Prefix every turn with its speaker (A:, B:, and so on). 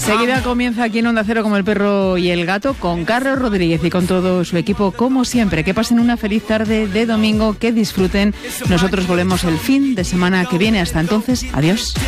A: Enseguida comienza aquí en Onda Cero como el perro y el gato con Carlos Rodríguez y con todo su equipo como siempre. Que pasen una feliz tarde de domingo, que disfruten. Nosotros volvemos el fin de semana que viene. Hasta entonces, adiós.